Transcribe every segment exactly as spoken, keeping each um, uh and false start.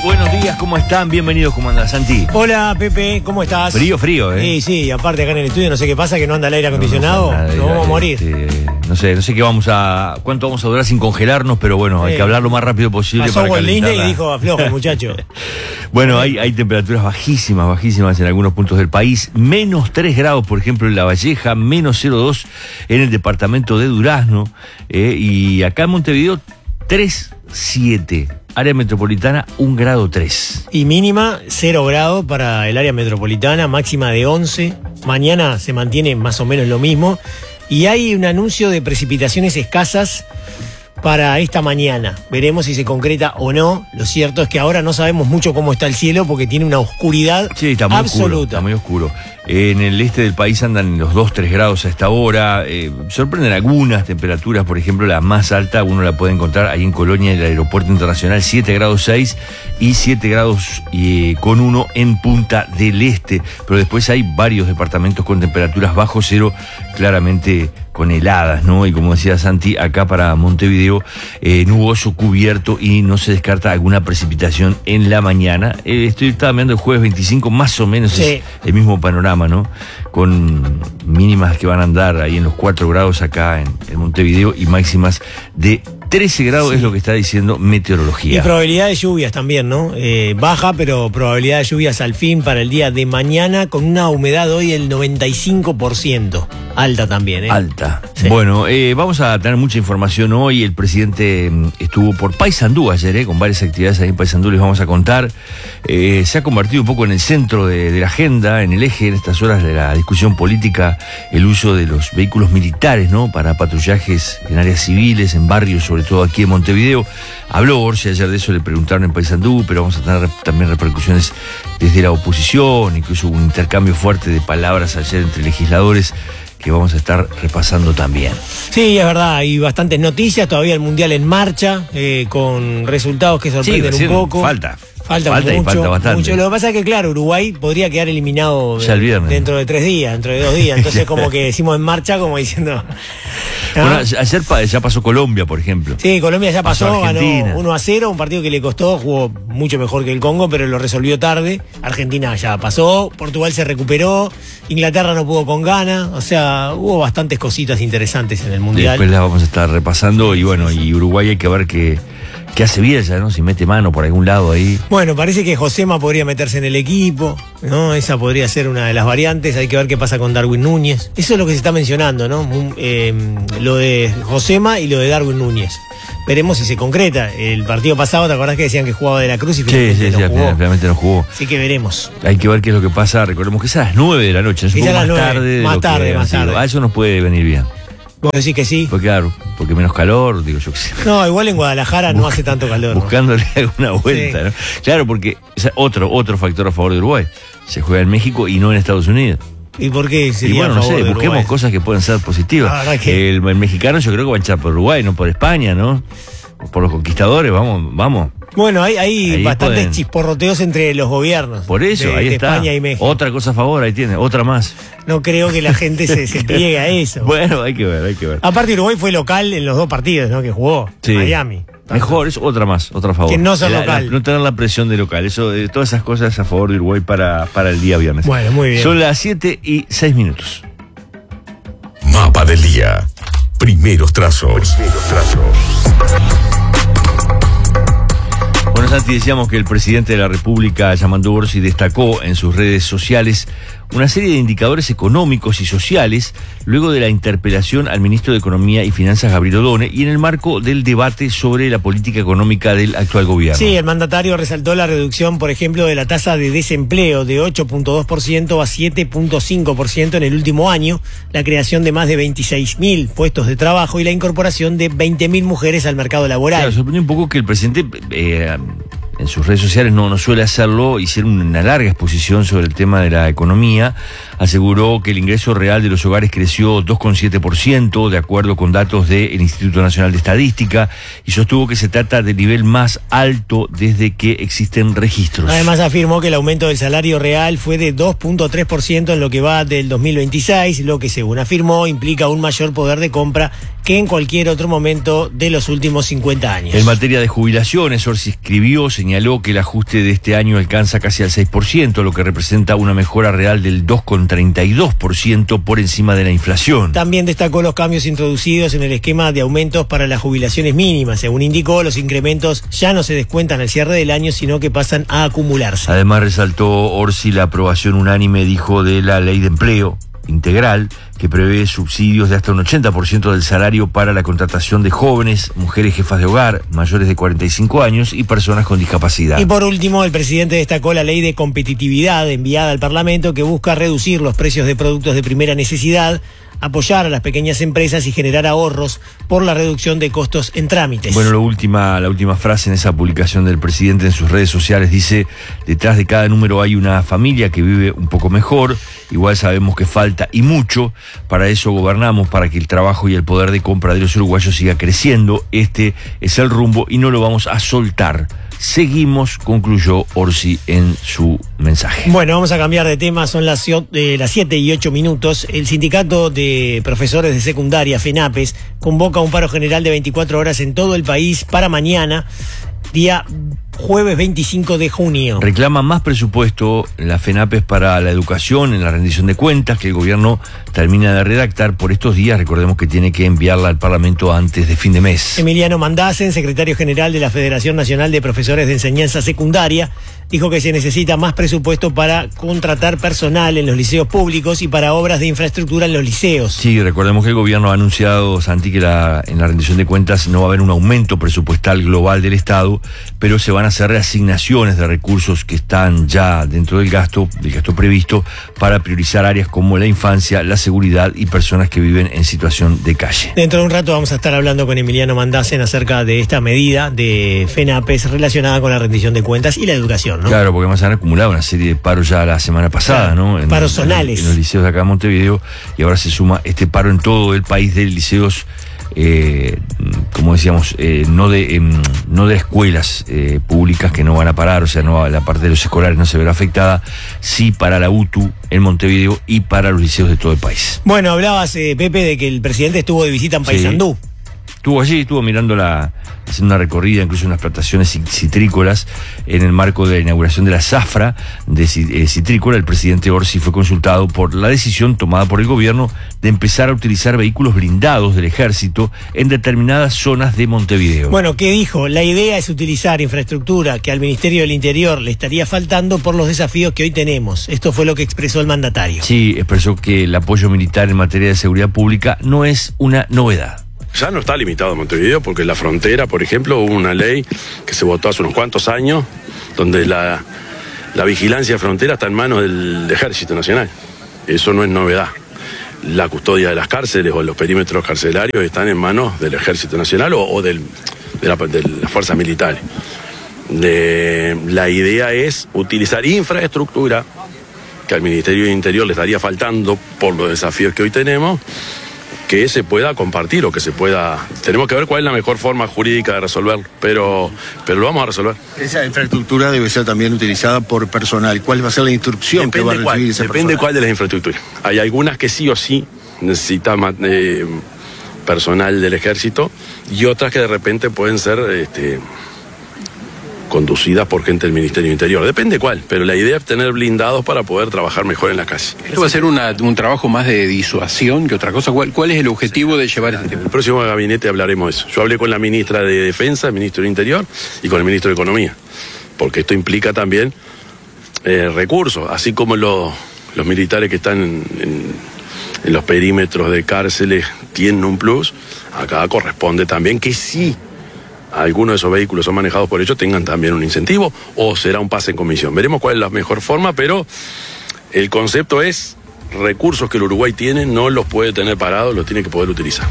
buenos días, ¿cómo están? Bienvenidos, ¿cómo anda Santi? Hola Pepe, ¿cómo estás? Frío, frío, ¿eh? Sí, sí, aparte acá en el estudio no sé qué pasa, que no anda el aire acondicionado, nos no, no vamos a morir. Este, no sé, no sé qué vamos a, cuánto vamos a durar sin congelarnos, pero bueno, hay eh, que hablar lo más rápido posible. Pasó para calentarla. Y dijo, afloja el muchacho. Bueno, hay, hay temperaturas bajísimas, bajísimas en algunos puntos del país. Menos tres grados, por ejemplo, en La Valleja, menos cero coma dos en el departamento de Durazno, eh, y acá en Montevideo, tres coma siete. Área metropolitana, un grado tres. Y mínima, cero grado para el área metropolitana, máxima de once. Mañana se mantiene más o menos lo mismo. Y hay un anuncio de precipitaciones escasas para esta mañana. Veremos si se concreta o no. Lo cierto es que ahora no sabemos mucho cómo está el cielo porque tiene una oscuridad sí, está muy absoluta. Oscuro, está muy oscuro. En el este del país andan los dos, tres grados a esta hora. Eh, sorprenden algunas temperaturas, por ejemplo, la más alta, uno la puede encontrar ahí en Colonia, en el Aeropuerto Internacional, siete grados seis y siete grados eh, con uno en Punta del Este. Pero después hay varios departamentos con temperaturas bajo cero, claramente con heladas, ¿no? Y como decía Santi, acá para Montevideo, eh, nuboso, cubierto y no se descarta alguna precipitación en la mañana. Eh, estoy estaba mirando el jueves veinticinco, más o menos sí. Es el mismo panorama, ¿no? Con mínimas que van a andar ahí en los cuatro grados acá en, en Montevideo y máximas de trece grados, sí. Es lo que está diciendo meteorología. Y probabilidad de lluvias también, ¿no? Eh, baja, pero probabilidad de lluvias al fin para el día de mañana, con una humedad hoy del noventa y cinco por ciento. Alta también, ¿eh? Alta. Sí. Bueno, eh, vamos a tener mucha información hoy. El presidente estuvo por Paysandú ayer, ¿eh? Con varias actividades ahí en Paysandú, les vamos a contar. Eh, se ha convertido un poco en el centro de, de la agenda, en el eje, en estas horas de la discusión política, el uso de los vehículos militares, ¿no? Para patrullajes en áreas civiles, en barrios, sobre todo aquí en Montevideo. Habló Orsi ayer de eso, le preguntaron en Paysandú, pero vamos a tener también repercusiones desde la oposición, incluso un intercambio fuerte de palabras ayer entre legisladores que vamos a estar repasando también. Sí, es verdad, hay bastantes noticias, todavía el Mundial en marcha, eh, con resultados que sorprenden sí, un poco. Falta. Falta, falta mucho, y falta bastante. Mucho. Lo que pasa es que, claro, Uruguay podría quedar eliminado ya el viernes. Dentro de tres días, dentro de dos días. Entonces, como que decimos en marcha, como diciendo. ¿no? Bueno, ayer ya pasó Colombia, por ejemplo. Sí, Colombia ya pasó, pasó ganó uno a cero, un partido que le costó, jugó mucho mejor que el Congo, pero lo resolvió tarde. Argentina ya pasó, Portugal se recuperó, Inglaterra no pudo con Ghana. O sea, hubo bastantes cositas interesantes en el Mundial. Después las vamos a estar repasando y bueno, y Uruguay hay que ver que. ¿Qué hace Bielsa, no? Si mete mano por algún lado ahí. Bueno, parece que Josema podría meterse en el equipo, ¿no? Esa podría ser una de las variantes. Hay que ver qué pasa con Darwin Núñez. Eso es lo que se está mencionando, ¿no? Eh, lo de Josema y lo de Darwin Núñez. Veremos si se concreta. El partido pasado, ¿te acordás que decían que jugaba de la Cruz y finalmente sí, sí, no sí, jugó? finalmente no jugó. Así que veremos. Hay que ver qué es lo que pasa. Recordemos que es a las nueve de la noche. Es un poco más nueve, tarde. Más tarde, más tarde. A eso nos puede venir bien. ¿Vos decís que sí? Porque claro, porque menos calor, digo yo que sí. No, igual en Guadalajara no hace tanto calor. Buscándole alguna vuelta, sí. ¿No? Claro, porque es otro, otro factor a favor de Uruguay. Se juega en México y no en Estados Unidos. ¿Y por qué sería y bueno, a favor no sé, de busquemos Uruguay? Cosas que pueden ser positivas. Ah, que... el, el mexicano yo creo que va a echar por Uruguay, no por España, ¿no? Por los conquistadores, vamos, vamos. Bueno, hay, hay ahí bastantes pueden... chisporroteos entre los gobiernos. Por eso, de, ahí de está. España y México. Otra cosa a favor, ahí tiene, otra más. No creo que la gente se, se pliegue a eso. Bueno, hay que ver, hay que ver. Aparte, Uruguay fue local en los dos partidos, ¿no? Que jugó. Sí. Miami. Mejor, es otra más, otra a favor. Que no ser la, local. La, no tener la presión de local. Eso, eh, todas esas cosas a favor de Uruguay para, para el día viernes. Bueno, muy bien. Son las siete y seis minutos. Mapa del día. Primeros trazos. Primeros trazos. Bueno, Santi, decíamos que el presidente de la República, Yamandu Orsi, destacó en sus redes sociales una serie de indicadores económicos y sociales luego de la interpelación al ministro de Economía y Finanzas, Gabriel Odone, y en el marco del debate sobre la política económica del actual gobierno. Sí, el mandatario resaltó la reducción, por ejemplo, de la tasa de desempleo de ocho punto dos por ciento a siete punto cinco por ciento en el último año, la creación de más de veintiséis mil puestos de trabajo y la incorporación de veinte mil mujeres al mercado laboral. Claro, sorprendió un poco que el presidente... Eh, en sus redes sociales no, no suele hacerlo, hicieron una larga exposición sobre el tema de la economía. Aseguró que el ingreso real de los hogares creció dos coma siete por ciento, de acuerdo con datos del Instituto Nacional de Estadística, y sostuvo que se trata del nivel más alto desde que existen registros. Además afirmó que el aumento del salario real fue de dos punto tres por ciento en lo que va del dos mil veintiséis, lo que según afirmó implica un mayor poder de compra que en cualquier otro momento de los últimos cincuenta años. En materia de jubilaciones, Orsi escribió, señaló que el ajuste de este año alcanza casi al seis por ciento, lo que representa una mejora real del dos coma treinta y dos por ciento por encima de la inflación. También destacó los cambios introducidos en el esquema de aumentos para las jubilaciones mínimas. Según indicó, los incrementos ya no se descuentan al cierre del año, sino que pasan a acumularse. Además, resaltó Orsi la aprobación unánime, dijo, de la ley de empleo integral, que prevé subsidios de hasta un ochenta por ciento del salario para la contratación de jóvenes, mujeres jefas de hogar, mayores de cuarenta y cinco años y personas con discapacidad. Y por último, el presidente destacó la ley de competitividad enviada al Parlamento, que busca reducir los precios de productos de primera necesidad, apoyar a las pequeñas empresas y generar ahorros por la reducción de costos en trámites. Bueno, la última, la última frase en esa publicación del presidente en sus redes sociales dice: detrás de cada número hay una familia que vive un poco mejor. Igual sabemos que falta y mucho. Para eso gobernamos, para que el trabajo y el poder de compra de los uruguayos siga creciendo. Este es el rumbo y no lo vamos a soltar. Seguimos, concluyó Orsi en su mensaje. Bueno, vamos a cambiar de tema, son las, eh, las siete y ocho minutos. El sindicato de profesores de secundaria, FENAPES, convoca un paro general de veinticuatro horas en todo el país para mañana, día jueves veinticinco de junio. Reclama más presupuesto la FENAPES para la educación en la rendición de cuentas que el gobierno termina de redactar por estos días. Recordemos que tiene que enviarla al Parlamento antes de fin de mes. Emiliano Mandasen, secretario general de la Federación Nacional de Profesores de Enseñanza Secundaria, dijo que se necesita más presupuesto para contratar personal en los liceos públicos y para obras de infraestructura en los liceos. Sí, recordemos que el gobierno ha anunciado, Santi, que la, en la rendición de cuentas no va a haber un aumento presupuestal global del Estado, pero se van a hacer reasignaciones de recursos que están ya dentro del gasto, del gasto previsto, para priorizar áreas como la infancia, la seguridad y personas que viven en situación de calle. Dentro de un rato vamos a estar hablando con Emiliano Mandasen acerca de esta medida de FENAPES relacionada con la rendición de cuentas y la educación, ¿no? Claro, porque además han acumulado una serie de paros ya la semana pasada, claro, ¿no? En, paros zonales. En, en los liceos de acá de Montevideo, y ahora se suma este paro en todo el país de liceos, eh, como decíamos, eh, no de eh, no de escuelas eh, públicas que no van a parar, o sea, no la parte de los escolares no se verá afectada, sí para la U T U en Montevideo y para los liceos de todo el país. Bueno, hablabas, eh, Pepe, de que el presidente estuvo de visita en Paysandú. Sí. Estuvo allí, estuvo mirando la, haciendo una recorrida, incluso unas plantaciones citrícolas, en el marco de la inauguración de la zafra de eh, citrícola. El presidente Orsi fue consultado por la decisión tomada por el gobierno de empezar a utilizar vehículos blindados del ejército en determinadas zonas de Montevideo. Bueno, ¿qué dijo? La idea es utilizar infraestructura que al Ministerio del Interior le estaría faltando por los desafíos que hoy tenemos. Esto fue lo que expresó el mandatario. Sí, expresó que el apoyo militar en materia de seguridad pública no es una novedad. Ya no está limitado a Montevideo, porque en la frontera, por ejemplo, hubo una ley que se votó hace unos cuantos años, donde la, la vigilancia de frontera está en manos del Ejército Nacional. Eso no es novedad. La custodia de las cárceles o los perímetros carcelarios están en manos del Ejército Nacional o, o del, de, la, de las fuerzas militares. De, la idea es utilizar infraestructura que al Ministerio del Interior le estaría faltando por los desafíos que hoy tenemos, que se pueda compartir o que se pueda... Tenemos que ver cuál es la mejor forma jurídica de resolverlo, pero, pero lo vamos a resolver. Esa infraestructura debe ser también utilizada por personal. ¿Cuál va a ser la instrucción depende que va a recibir cuál, ese Depende personal? cuál de las infraestructuras. Hay algunas que sí o sí necesitan eh, personal del ejército y otras que de repente pueden ser este, conducidas por gente del Ministerio del Interior. Depende cuál, pero la idea es tener blindados para poder trabajar mejor en la calle. ¿Esto va a ser una, un trabajo más de disuasión que otra cosa? ¿Cuál, cuál es el objetivo de llevar este tema? En el próximo gabinete hablaremos de eso. Yo hablé con la ministra de Defensa, el ministro del Interior y con el ministro de Economía, porque esto implica también eh, recursos, así como los, los militares que están en, en, en los perímetros de cárceles tienen un plus, acá corresponde también que sí algunos de esos vehículos son manejados por ellos, tengan también un incentivo o será un pase en comisión. Veremos cuál es la mejor forma, pero el concepto es recursos que el Uruguay tiene, no los puede tener parados, los tiene que poder utilizar.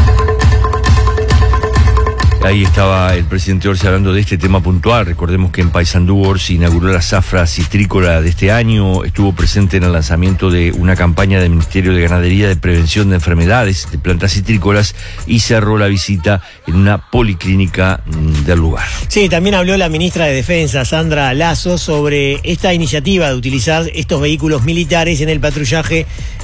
Ahí estaba el presidente Orsi hablando de este tema puntual. Recordemos que en Paysandú Orsi inauguró la zafra citrícola de este año, estuvo presente en el lanzamiento de una campaña del Ministerio de Ganadería de prevención de enfermedades de plantas citrícolas y cerró la visita en una policlínica del lugar. Sí, también habló la ministra de Defensa, Sandra Lazo, sobre esta iniciativa de utilizar estos vehículos militares en el patrullaje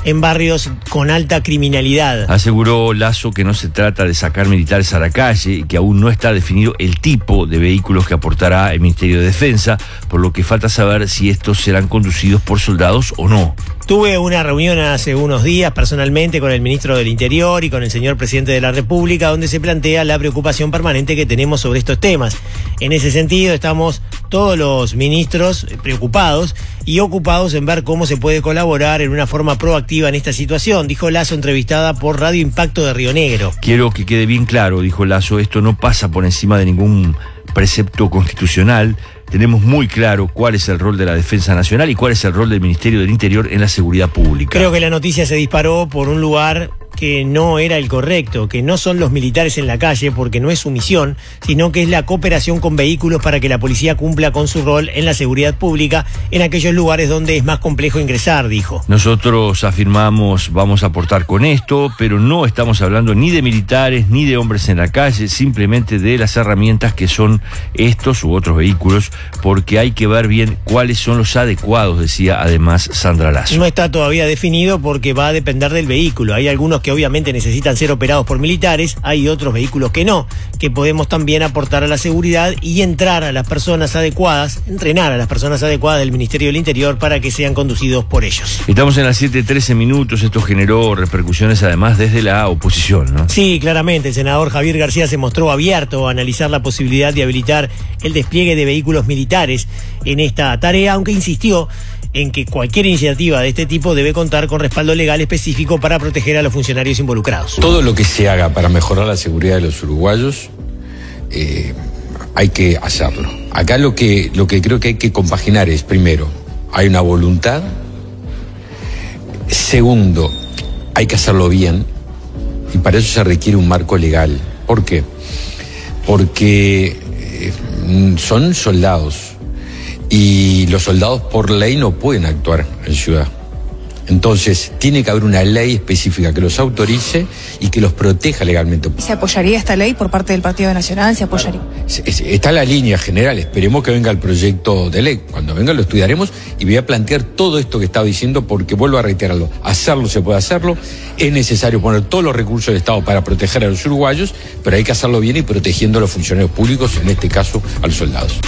en barrios con alta criminalidad. Aseguró Lasso que no se trata de sacar militares a la calle y que aún no está definido el tipo de vehículos que aportará el Ministerio de Defensa, por lo que falta saber si estos serán conducidos por soldados o no. Tuve una reunión hace unos días personalmente con el ministro del Interior y con el señor presidente de la República, donde se plantea la preocupación permanente que tenemos sobre estos temas. En ese sentido, estamos todos los ministros preocupados y ocupados en ver cómo se puede colaborar en una forma proactiva en esta situación, dijo Lasso, entrevistada por Radio Impacto de Río Negro. Quiero que quede bien claro, dijo Lasso, esto no pasa por encima de ningún precepto constitucional. Tenemos muy claro cuál es el rol de la Defensa Nacional y cuál es el rol del Ministerio del Interior en la seguridad pública. Creo que la noticia se disparó por un lugar que no era el correcto, que no son los militares en la calle, porque no es su misión, sino que es la cooperación con vehículos para que la policía cumpla con su rol en la seguridad pública en aquellos lugares donde es más complejo ingresar, dijo. Nosotros afirmamos vamos a aportar con esto, pero no estamos hablando ni de militares ni de hombres en la calle, simplemente de las herramientas que son estos u otros vehículos, porque hay que ver bien cuáles son los adecuados, decía además Sandra Lasso. No está todavía definido porque va a depender del vehículo. Hay algunos que obviamente necesitan ser operados por militares, hay otros vehículos que no, que podemos también aportar a la seguridad y entrar a las personas adecuadas, entrenar a las personas adecuadas del Ministerio del Interior para que sean conducidos por ellos. Estamos en las siete trece minutos, esto generó repercusiones además desde la oposición, ¿no? Sí, claramente, el senador Javier García se mostró abierto a analizar la posibilidad de habilitar el despliegue de vehículos militares en esta tarea, aunque insistió en que cualquier iniciativa de este tipo debe contar con respaldo legal específico para proteger a los funcionarios involucrados. Todo lo que se haga para mejorar la seguridad de los uruguayos, eh, hay que hacerlo. Acá lo que, lo que creo que hay que compaginar es, primero, hay una voluntad. Segundo, hay que hacerlo bien. Y para eso se requiere un marco legal. ¿Por qué? Porque eh, son soldados. Y los soldados por ley no pueden actuar en ciudad. Entonces, tiene que haber una ley específica que los autorice y que los proteja legalmente. ¿Se apoyaría esta ley por parte del Partido Nacional? ¿Se apoyaría? Está la línea general, esperemos que venga el proyecto de ley. Cuando venga lo estudiaremos y voy a plantear todo esto que estaba diciendo porque vuelvo a reiterarlo. Hacerlo se puede hacerlo, es necesario poner todos los recursos del Estado para proteger a los uruguayos, pero hay que hacerlo bien y protegiendo a los funcionarios públicos, en este caso a los soldados.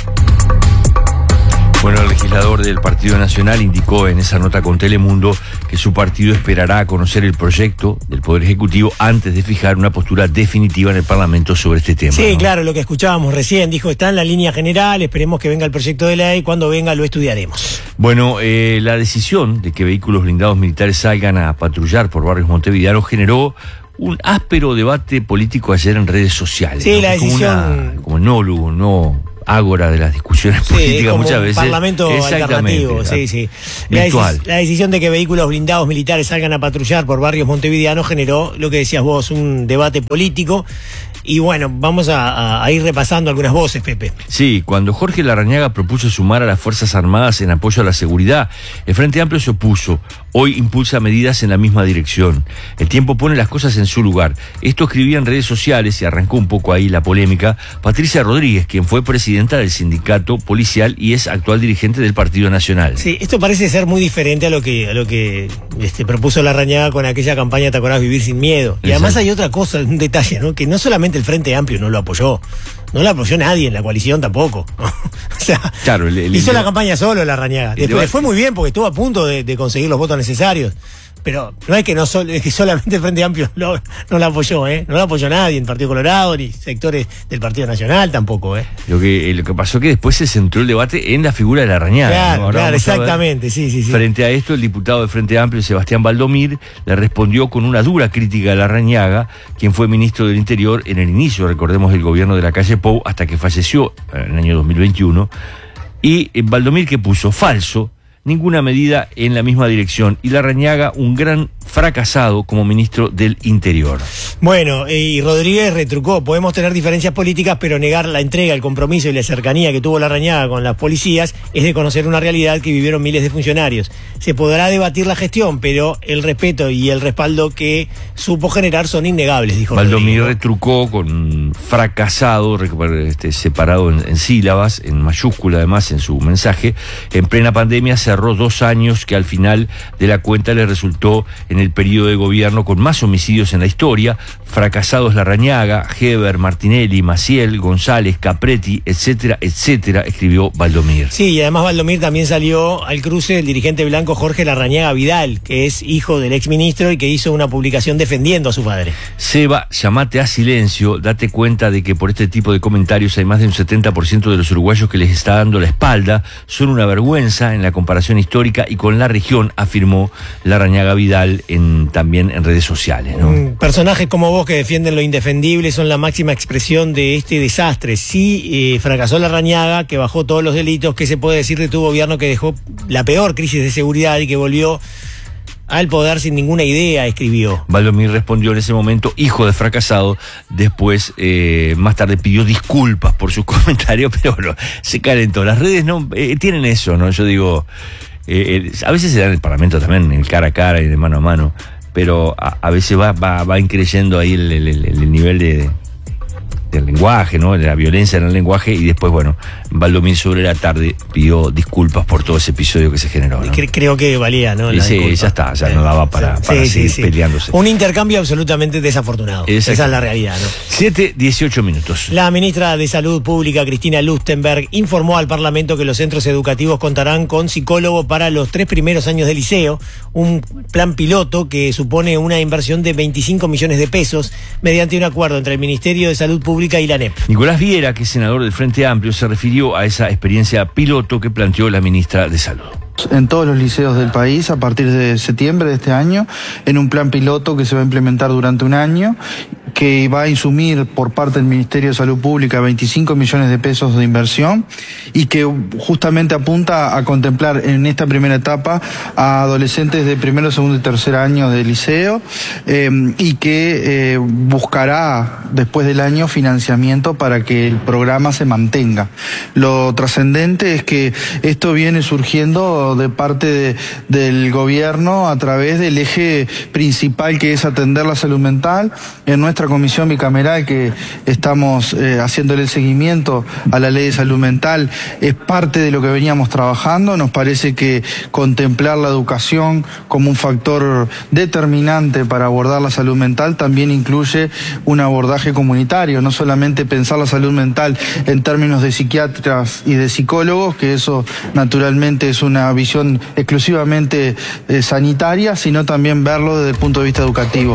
Bueno, el legislador del Partido Nacional indicó en esa nota con Telemundo que su partido esperará a conocer el proyecto del Poder Ejecutivo antes de fijar una postura definitiva en el Parlamento sobre este tema. Sí, ¿no? Claro, lo que escuchábamos recién, dijo, está en la línea general, esperemos que venga el proyecto de ley, cuando venga lo estudiaremos. Bueno, eh, la decisión de que vehículos blindados militares salgan a patrullar por barrios montevideanos generó un áspero debate político ayer en redes sociales. Sí, ¿no? la Como decisión... Una, como nólogo, no... ágora de las discusiones sí, políticas como muchas veces. Parlamento alternativo, sí, sí. La, decis la decisión de que vehículos blindados militares salgan a patrullar por barrios montevideanos generó, lo que decías vos, un debate político. Y bueno, vamos a, a, a ir repasando algunas voces, Pepe. Sí, cuando Jorge Larrañaga propuso sumar a las Fuerzas Armadas en apoyo a la seguridad, el Frente Amplio se opuso. Hoy impulsa medidas en la misma dirección. El tiempo pone las cosas en su lugar. Esto escribía en redes sociales y arrancó un poco ahí la polémica Patricia Rodríguez, quien fue presidenta del sindicato policial y es actual dirigente del Partido Nacional. Sí, esto parece ser muy diferente a lo que, a lo que este, propuso Larrañaga con aquella campaña, ¿te acordás? Vivir sin miedo. Y Exacto. Además hay otra cosa, un detalle, ¿no? Que no solamente el Frente Amplio no lo apoyó, no lo apoyó nadie en la coalición tampoco. O sea, claro, el, el, hizo el, la campaña solo Larrañaga. Después le fue muy bien porque estuvo a punto de, de conseguir los votos necesarios. Pero no es que no sol, es que solamente el Frente Amplio lo, no la apoyó, ¿eh? No la apoyó nadie, en el Partido Colorado, ni sectores del Partido Nacional tampoco, ¿eh? Lo que, lo que pasó es que después se centró el debate en la figura de Larrañaga. Claro, ¿no? claro, exactamente, sí, sí, sí. Frente a esto, el diputado del Frente Amplio, Sebastián Baldomir, le respondió con una dura crítica a Larrañaga, quien fue ministro del Interior en el inicio, recordemos, del gobierno de la calle Pou, hasta que falleció en el año dos mil veintiuno. Y Baldomir, que puso falso, ninguna medida en la misma dirección, y Larrañaga, un gran fracasado como ministro del Interior. Bueno, y Rodríguez retrucó, podemos tener diferencias políticas, pero negar la entrega, el compromiso y la cercanía que tuvo Larrañaga con las policías es de conocer una realidad que vivieron miles de funcionarios. Se podrá debatir la gestión, pero el respeto y el respaldo que supo generar son innegables, dijo Valdomir Rodríguez, ¿no? retrucó con fracasado, este, separado en, en sílabas, en mayúscula además en su mensaje. En plena pandemia cerró dos años que al final de la cuenta le resultó en el periodo de gobierno con más homicidios en la historia. Fracasados Larrañaga, Heber, Martinelli, Maciel, González, Capretti, etcétera, etcétera, escribió Valdomir. Sí, y además Valdomir también salió al cruce del dirigente blanco Jorge Larrañaga Vidal, que es hijo del exministro y que hizo una publicación defendiendo a su padre. Seba, llamate a silencio, date cuenta de que por este tipo de comentarios hay más de un setenta por ciento de los uruguayos que les está dando la espalda, son una vergüenza en la comparación histórica y con la región, afirmó Larrañaga Vidal en, también en redes sociales, ¿no? Mm, personajes como vos que defienden lo indefendible son la máxima expresión de este desastre. Sí, eh, fracasó Larrañaga, que bajó todos los delitos. ¿Qué se puede decir de tu gobierno que dejó la peor crisis de seguridad y que volvió al poder sin ninguna idea?, escribió. Valdomir respondió en ese momento, hijo de fracasado. Después, eh, más tarde pidió disculpas por sus comentarios, pero bueno, se calentó. Las redes no eh, tienen eso, ¿no? Yo digo, eh, eh, a veces se da en el Parlamento también, en cara a cara y de mano a mano, pero a, a veces va, va, va increyendo ahí el, el, el, el nivel de... del lenguaje, ¿no? De la violencia en el lenguaje, y después, bueno, Valdomir sobre la tarde pidió disculpas por todo ese episodio que se generó, ¿no? Cre- creo que valía, ¿no? Y sí, ya está, ya sí, no daba para, sí, para sí, seguir sí. peleándose. Un intercambio absolutamente desafortunado. Esa es la realidad, ¿no? siete, dieciocho minutos. La ministra de Salud Pública, Cristina Lustenberg, informó al Parlamento que los centros educativos contarán con psicólogo para los tres primeros años de liceo, un plan piloto que supone una inversión de veinticinco millones de pesos mediante un acuerdo entre el Ministerio de Salud Pública y la N E P. Nicolás Viera, que es senador del Frente Amplio, se refirió a esa experiencia piloto que planteó la ministra de Salud. En todos los liceos del país a partir de septiembre de este año, en un plan piloto que se va a implementar durante un año, que va a insumir por parte del Ministerio de Salud Pública veinticinco millones de pesos de inversión y que justamente apunta a contemplar en esta primera etapa a adolescentes de primero, segundo y tercer año de liceo eh, y que eh, buscará después del año financiamiento para que el programa se mantenga. Lo trascendente es que esto viene surgiendo de parte de, del gobierno a través del eje principal que es atender la salud mental. En nuestra comisión bicameral que estamos eh, haciéndole el seguimiento a la ley de salud mental es parte de lo que veníamos trabajando. Nos parece que contemplar la educación como un factor determinante para abordar la salud mental también incluye un abordaje comunitario, no solamente pensar la salud mental en términos de psiquiatras y de psicólogos, que eso naturalmente es una visión exclusivamente eh, sanitaria, sino también verlo desde el punto de vista educativo.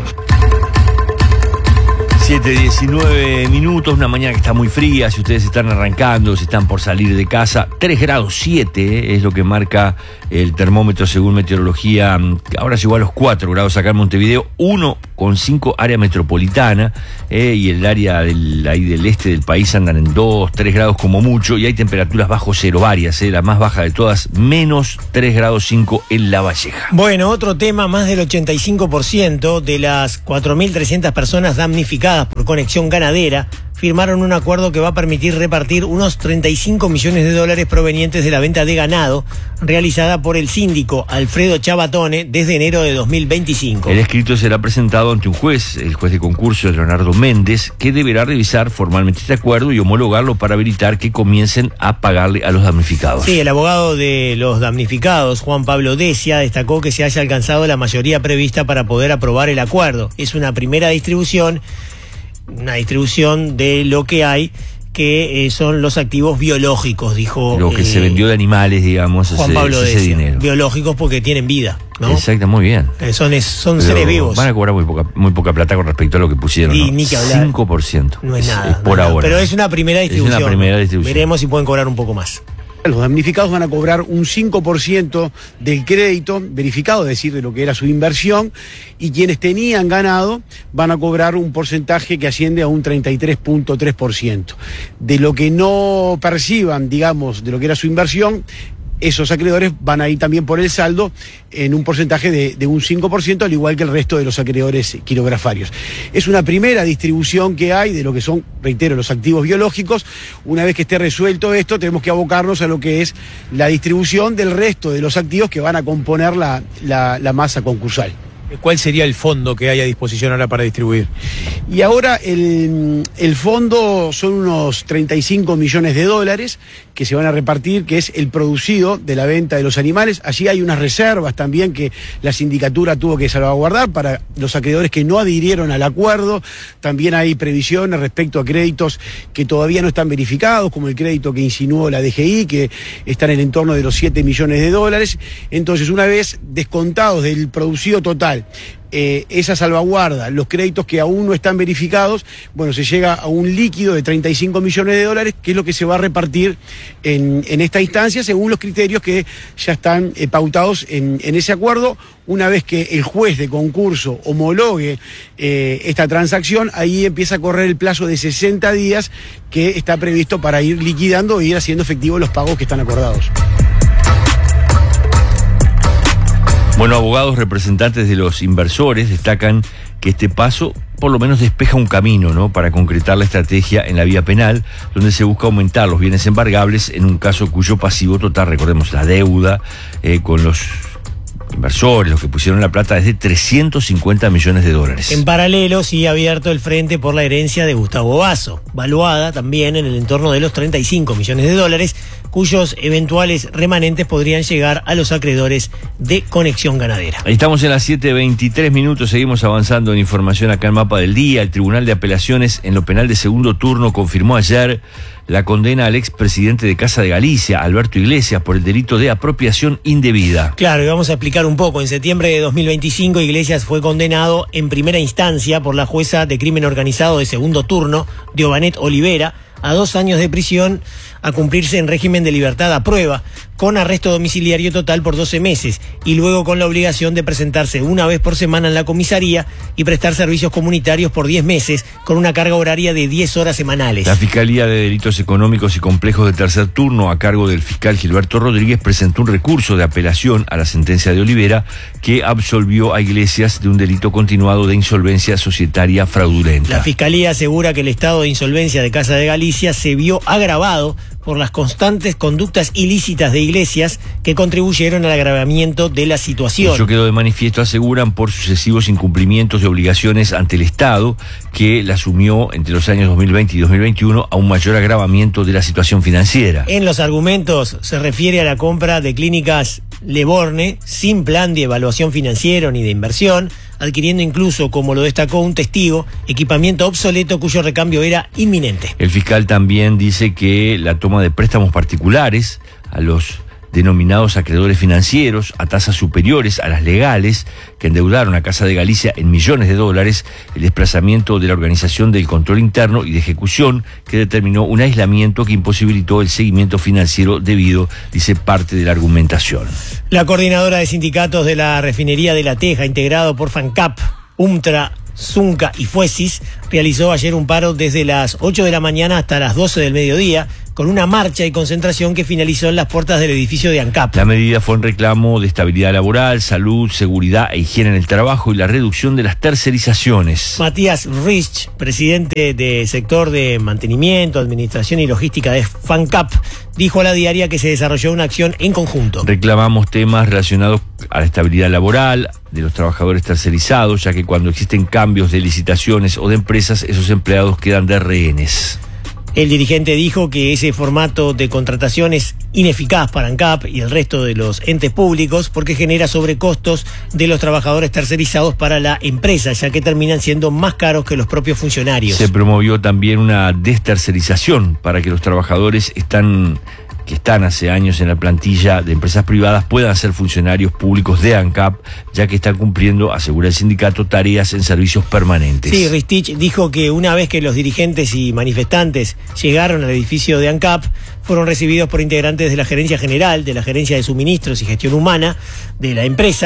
siete, diecinueve minutos, una mañana que está muy fría, si ustedes están arrancando, si están por salir de casa, tres grados siete es lo que marca el termómetro según meteorología, ahora llegó a los cuatro grados acá en Montevideo, uno coma cinco área metropolitana, eh, y el área del, ahí del este del país andan en dos, tres grados como mucho, y hay temperaturas bajo cero varias, eh, la más baja de todas, menos tres grados cinco en La Valleja. Bueno, otro tema, más del ochenta y cinco por ciento de las cuatro mil trescientas personas damnificadas por conexión ganadera firmaron un acuerdo que va a permitir repartir unos treinta y cinco millones de dólares provenientes de la venta de ganado realizada por el síndico Alfredo Chabatone desde enero de dos mil veinticinco. El escrito será presentado ante un juez, el juez de concurso Leonardo Méndez, que deberá revisar formalmente este acuerdo y homologarlo para habilitar que comiencen a pagarle a los damnificados. Sí, el abogado de los damnificados, Juan Pablo Decia, destacó que se haya alcanzado la mayoría prevista para poder aprobar el acuerdo. Es una primera distribución, una distribución de lo que hay, que eh, son los activos biológicos, dijo. Lo que eh, se vendió de animales, digamos, Juan ese, Pablo ese Decia. dinero. Biológicos porque tienen vida, ¿no? Exacto, muy bien. Eh, son es, son Pero seres vivos. van a cobrar muy poca, muy poca plata con respecto a lo que pusieron, Y ¿no? ni que hablar. cinco por ciento. No es, es nada. es por no, ahora. Pero es una primera distribución. Es una primera distribución. Veremos si pueden cobrar un poco más. Los damnificados van a cobrar un cinco por ciento del crédito verificado, es decir, de lo que era su inversión, y quienes tenían ganado van a cobrar un porcentaje que asciende a un treinta y tres punto tres por ciento. De lo que no perciban, digamos, de lo que era su inversión, esos acreedores van a ir también por el saldo en un porcentaje de, de un cinco por ciento, al igual que el resto de los acreedores quirografarios. Es una primera distribución que hay de lo que son, reitero, los activos biológicos. Una vez que esté resuelto esto, tenemos que abocarnos a lo que es la distribución del resto de los activos que van a componer la, la, la masa concursal. ¿Cuál sería el fondo que hay a disposición ahora para distribuir? Y ahora el, el fondo son unos treinta y cinco millones de dólares que se van a repartir, que es el producido de la venta de los animales. Allí hay unas reservas también que la sindicatura tuvo que salvaguardar para los acreedores que no adhirieron al acuerdo. También hay previsiones respecto a créditos que todavía no están verificados, como el crédito que insinuó la D G I, que está en el entorno de los siete millones de dólares. Entonces, una vez descontados del producido total, Eh, esa salvaguarda, los créditos que aún no están verificados, bueno, se llega a un líquido de treinta y cinco millones de dólares, que es lo que se va a repartir en, en esta instancia, según los criterios que ya están eh, pautados en, en ese acuerdo. Una vez que el juez de concurso homologue eh, esta transacción, ahí empieza a correr el plazo de sesenta días que está previsto para ir liquidando e ir haciendo efectivos los pagos que están acordados. Bueno, abogados representantes de los inversores destacan que este paso por lo menos despeja un camino, ¿no?, para concretar la estrategia en la vía penal, donde se busca aumentar los bienes embargables en un caso cuyo pasivo total, recordemos, la deuda eh, con los inversores, los que pusieron la plata, es de trescientos cincuenta millones de dólares. En paralelo, sigue abierto el frente por la herencia de Gustavo Basso, valuada también en el entorno de los treinta y cinco millones de dólares, cuyos eventuales remanentes podrían llegar a los acreedores de Conexión Ganadera. Estamos en las siete veintitrés minutos, seguimos avanzando en información acá en Mapa del Día. El Tribunal de Apelaciones en lo penal de segundo turno confirmó ayer la condena al expresidente de Casa de Galicia, Alberto Iglesias, por el delito de apropiación indebida. Claro, y vamos a explicar un poco. En septiembre de dos mil veinticinco, Iglesias fue condenado en primera instancia por la jueza de crimen organizado de segundo turno, Diobanet Olivera, a dos años de prisión a cumplirse en régimen de libertad a prueba, con arresto domiciliario total por doce meses, y luego con la obligación de presentarse una vez por semana en la comisaría y prestar servicios comunitarios por diez meses, con una carga horaria de diez horas semanales. La Fiscalía de Delitos Económicos y Complejos de Tercer Turno, a cargo del fiscal Gilberto Rodríguez, presentó un recurso de apelación a la sentencia de Olivera que absolvió a Iglesias de un delito continuado de insolvencia societaria fraudulenta. La Fiscalía asegura que el estado de insolvencia de Casa de Galicia se vio agravado por las constantes conductas ilícitas de Iglesias que contribuyeron al agravamiento de la situación. Eso quedó de manifiesto, aseguran, por sucesivos incumplimientos de obligaciones ante el Estado, que la asumió entre los años dos mil veinte y dos mil veintiuno a un mayor agravamiento de la situación financiera. En los argumentos se refiere a la compra de clínicas Leborne sin plan de evaluación financiero ni de inversión, adquiriendo incluso, como lo destacó un testigo, equipamiento obsoleto cuyo recambio era inminente. El fiscal también dice que la toma de préstamos particulares a los denominados acreedores financieros a tasas superiores a las legales que endeudaron a Casa de Galicia en millones de dólares, el desplazamiento de la Organización del Control Interno y de Ejecución, que determinó un aislamiento que imposibilitó el seguimiento financiero debido, dice, parte de la argumentación. La coordinadora de sindicatos de la refinería de La Teja, integrado por FANCAP, UMTRA, Zunca y Fuesis, realizó ayer un paro desde las ocho de la mañana hasta las doce del mediodía, con una marcha y concentración que finalizó en las puertas del edificio de ANCAP. La medida fue en reclamo de estabilidad laboral, salud, seguridad e higiene en el trabajo y la reducción de las tercerizaciones. Matías Rich, presidente del sector de mantenimiento, administración y logística de FANCAP, dijo a La Diaria que se desarrolló una acción en conjunto. Reclamamos temas relacionados a la estabilidad laboral de los trabajadores tercerizados, ya que cuando existen cambios de licitaciones o de empresas, esos empleados quedan de rehenes. El dirigente dijo que ese formato de contratación es ineficaz para ANCAP y el resto de los entes públicos porque genera sobrecostos de los trabajadores tercerizados para la empresa, ya que terminan siendo más caros que los propios funcionarios. Se promovió también una destercerización para que los trabajadores están... que están hace años en la plantilla de empresas privadas puedan ser funcionarios públicos de ANCAP, ya que están cumpliendo, asegura el sindicato, tareas en servicios permanentes. Sí, Ristich dijo que una vez que los dirigentes y manifestantes llegaron al edificio de ANCAP, fueron recibidos por integrantes de la Gerencia General, de la Gerencia de Suministros y Gestión Humana de la empresa,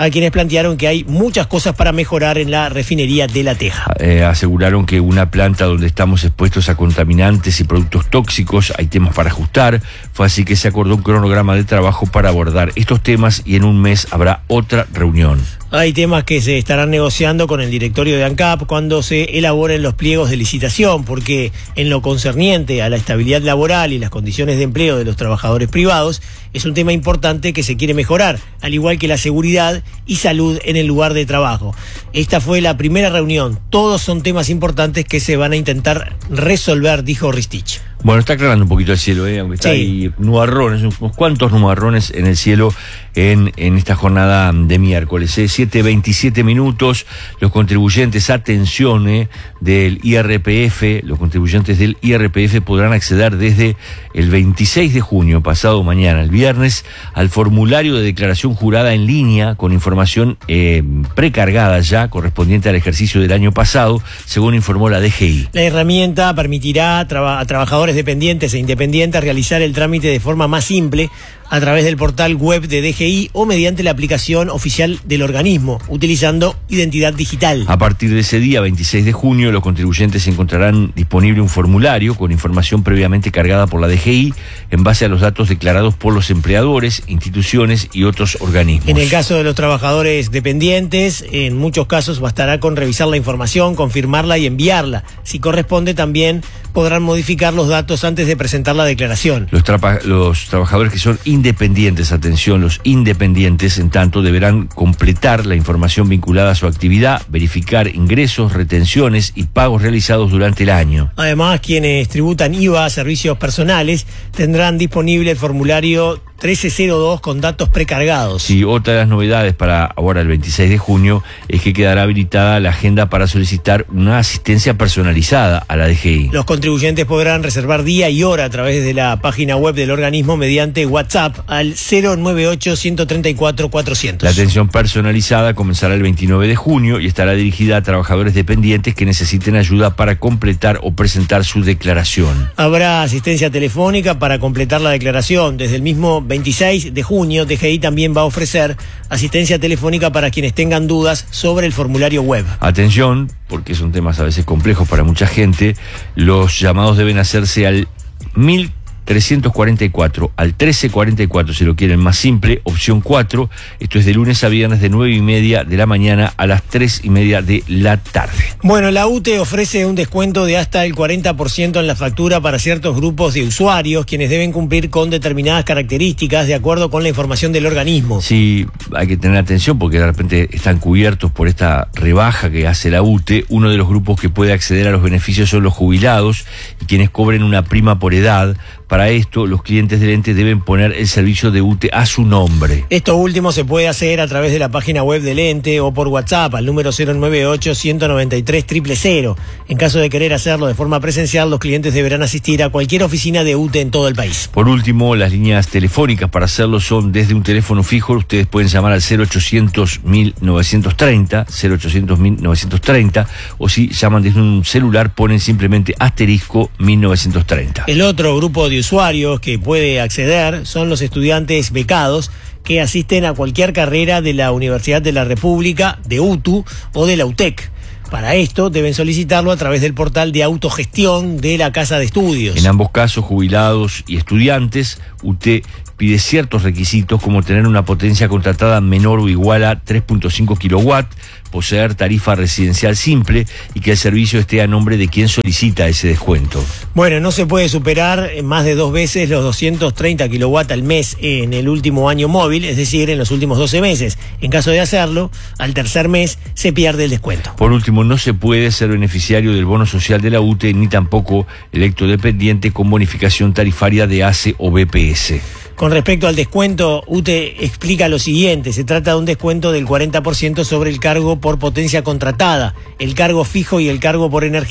a quienes plantearon que hay muchas cosas para mejorar en la refinería de La Teja. Eh, aseguraron que una planta donde estamos expuestos a contaminantes y productos tóxicos, hay temas para ajustar. Fue así que se acordó un cronograma de trabajo para abordar estos temas y en un mes habrá otra reunión. Hay temas que se estarán negociando con el directorio de ANCAP cuando se elaboren los pliegos de licitación, porque en lo concerniente a la estabilidad laboral y las condiciones de empleo de los trabajadores privados, es un tema importante que se quiere mejorar, al igual que la seguridad y salud en el lugar de trabajo. Esta fue la primera reunión. Todos son temas importantes que se van a intentar resolver, dijo Ristich. Bueno, está aclarando un poquito el cielo, ¿eh? Aunque está Sí. ahí nubarrones, unos cuantos nubarrones en el cielo en, en esta jornada de miércoles. ¿eh? siete veintisiete minutos, los contribuyentes, atención, ¿eh? del I R P F, los contribuyentes del I R P F podrán acceder desde el veintiséis de junio, pasado mañana, el viernes, al formulario de declaración jurada en línea con información eh, precargada ya, correspondiente al ejercicio del año pasado, según informó la D G I. La herramienta permitirá traba- a trabajadores dependientes e independientes realizar el trámite de forma más simple a través del portal web de D G I o mediante la aplicación oficial del organismo, utilizando identidad digital. A partir de ese día, veintiséis de junio, los contribuyentes encontrarán disponible un formulario con información previamente cargada por la D G I en base a los datos declarados por los empleadores, instituciones y otros organismos. En el caso de los trabajadores dependientes, en muchos casos bastará con revisar la información, confirmarla y enviarla. Si corresponde, también podrán modificar los datos antes de presentar la declaración. Los, trapa- los trabajadores que son independientes, atención, los independientes, en tanto, deberán completar la información vinculada a su actividad, verificar ingresos, retenciones y pagos realizados durante el año. Además, quienes tributan I V A a servicios personales tendrán disponible el formulario trece cero dos con datos precargados. Sí, otra de las novedades para ahora el veintiséis de junio es que quedará habilitada la agenda para solicitar una asistencia personalizada a la D G I. Los contribuyentes podrán reservar día y hora a través de la página web del organismo mediante WhatsApp al cero nueve ocho, uno tres cuatro, cuatrocientos. La atención personalizada comenzará el veintinueve de junio y estará dirigida a trabajadores dependientes que necesiten ayuda para completar o presentar su declaración. Habrá asistencia telefónica para completar la declaración. Desde el mismo veintiséis de junio, D G I también va a ofrecer asistencia telefónica para quienes tengan dudas sobre el formulario web. Atención, porque son temas a veces complejos para mucha gente, los llamados deben hacerse al mil trescientos cuarenta y cuatro, al trece cuarenta y cuatro, si lo quieren más simple, opción cuatro. Esto es de lunes a viernes de nueve y media de la mañana a las tres y media de la tarde. Bueno, la U T E ofrece un descuento de hasta el cuarenta por ciento en la factura para ciertos grupos de usuarios, quienes deben cumplir con determinadas características de acuerdo con la información del organismo. Sí, hay que tener atención porque de repente están cubiertos por esta rebaja que hace la U T E. Uno de los grupos que puede acceder a los beneficios son los jubilados y quienes cobren una prima por edad. Para esto, los clientes del ente deben poner el servicio de U T E a su nombre. Esto último se puede hacer a través de la página web del ente o por WhatsApp al número cero nueve ocho, uno nueve tres, cero cero cero. En caso de querer hacerlo de forma presencial, los clientes deberán asistir a cualquier oficina de U T E en todo el país. Por último, las líneas telefónicas para hacerlo son desde un teléfono fijo. Ustedes pueden llamar al cero ochocientos, mil novecientos treinta, cero ochocientos, mil novecientos treinta, o si llaman desde un celular, ponen simplemente asterisco mil novecientos treinta. El otro grupo de usuarios que puede acceder son los estudiantes becados que asisten a cualquier carrera de la Universidad de la República, de U T U o de la U T E C. Para esto deben solicitarlo a través del portal de autogestión de la Casa de Estudios. En ambos casos, jubilados y estudiantes, U T E pide ciertos requisitos como tener una potencia contratada menor o igual a tres punto cinco kilowatts, poseer tarifa residencial simple y que el servicio esté a nombre de quien solicita ese descuento. Bueno, no se puede superar más de dos veces los doscientos treinta kilowatts al mes en el último año móvil, es decir, en los últimos doce meses. En caso de hacerlo, al tercer mes se pierde el descuento. Por último, no se puede ser beneficiario del bono social de la U T E ni tampoco electrodependiente con bonificación tarifaria de A C E o B P S. Con respecto al descuento, U T E explica lo siguiente: se trata de un descuento del cuarenta por ciento sobre el cargo por potencia contratada, el cargo fijo y el cargo por energía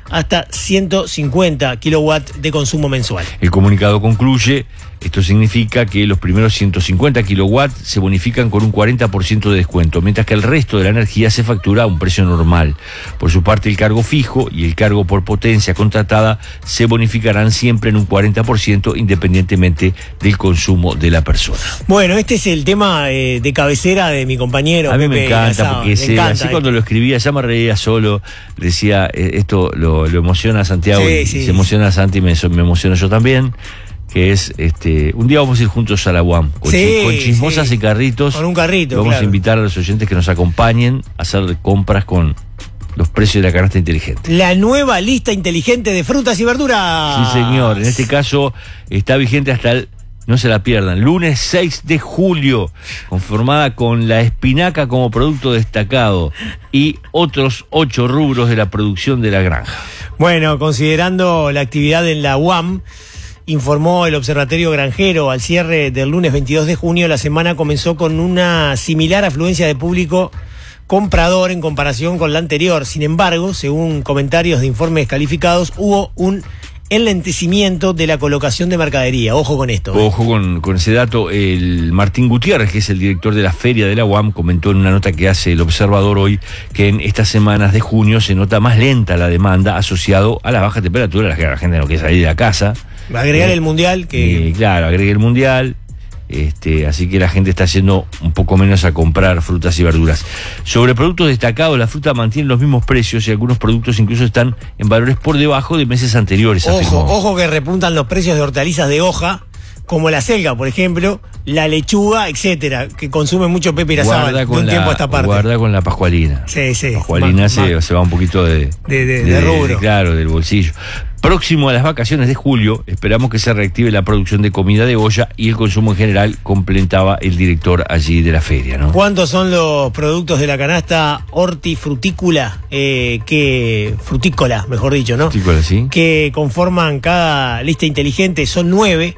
hasta ciento cincuenta kilowatts de consumo mensual. El comunicado concluye: esto significa que los primeros ciento cincuenta kilowatts se bonifican con un cuarenta por ciento de descuento, mientras que el resto de la energía se factura a un precio normal. Por su parte, el cargo fijo y el cargo por potencia contratada se bonificarán siempre en un cuarenta por ciento, independientemente del consumo de la persona. Bueno, este es el tema eh, de cabecera de mi compañero. A mí me Pepe encanta, Irazao. porque Me se, encanta así esto. cuando lo escribía ya me reía solo, decía, eh, esto lo, lo emociona a Santiago, Sí, y sí. se emociona a Santi y me, me emociono yo también, que es, este, un día vamos a ir juntos a la U A M, con, Sí, chi- con chismosas sí. y carritos. Con un carrito, Vamos claro. a invitar a los oyentes que nos acompañen a hacer compras con los precios de la canasta inteligente. La nueva lista inteligente de frutas y verduras. Sí, señor. En este caso está vigente hasta el, no se la pierdan, lunes seis de julio, conformada con la espinaca como producto destacado y otros ocho rubros de la producción de la granja. Bueno, considerando la actividad en la U A M, informó el Observatorio Granjero al cierre del lunes veintidós de junio, la semana comenzó con una similar afluencia de público comprador en comparación con la anterior. Sin embargo, según comentarios de informes calificados, hubo un enlentecimiento de la colocación de mercadería. Ojo con esto. ¿eh? Ojo con, con ese dato. El Martín Gutiérrez, que es el director de la feria de la U A M, comentó en una nota que hace el Observador hoy que en estas semanas de junio se nota más lenta la demanda asociado a la baja temperatura, la, la gente no quiere salir de la casa. Agregar Eh, el mundial que... Eh, claro, agregue el mundial. Este, así que la gente está yendo un poco menos a comprar frutas y verduras. Sobre productos destacados, la fruta mantiene los mismos precios y algunos productos incluso están en valores por debajo de meses anteriores. Ojo, afirmó. ojo que repuntan los precios de hortalizas de hoja, como la selga, por ejemplo, la lechuga, etcétera, que consume mucho Pepe Irazabal Guarda de con un la, tiempo a esta parte. guarda con la pascualina. Sí, sí. Pascualina Ma- se, ma- se va un poquito de, De- de- de rubro. claro, del bolsillo. Próximo a las vacaciones de julio, esperamos que se reactive la producción de comida de olla y el consumo en general, completaba el director allí de la feria, ¿no? ¿Cuántos son los productos de la canasta hortifrutícola, eh, que frutícola, mejor dicho, ¿no? Frutícola, sí. Que conforman cada lista inteligente? Son nueve.